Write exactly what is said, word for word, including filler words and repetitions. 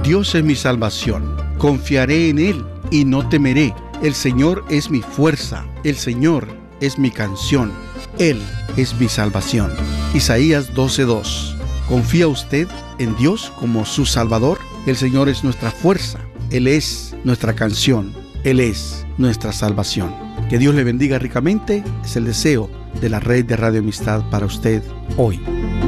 Dios es mi salvación. Confiaré en Él y no temeré. El Señor es mi fuerza. El Señor es mi canción. Él es mi salvación. Isaías doce dos. ¿Confía usted en Dios como su Salvador? El Señor es nuestra fuerza. Él es nuestra canción. Él es nuestra salvación. Que Dios le bendiga ricamente. Es el deseo de la red de Radio Amistad para usted hoy.